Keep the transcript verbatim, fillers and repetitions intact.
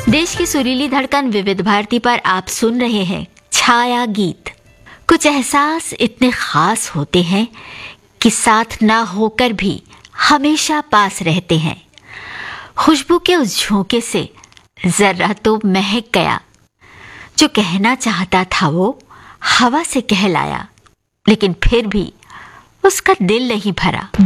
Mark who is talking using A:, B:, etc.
A: देश की सुरीली धड़कन विविध भारती पर आप सुन रहे हैं छाया गीत। कुछ एहसास इतने खास होते हैं कि साथ ना होकर भी हमेशा पास रहते हैं। खुशबू के उस झोंके से जरा तो महक गया। जो कहना चाहता था वो हवा से कहलाया, लेकिन फिर भी उसका दिल नहीं भरा।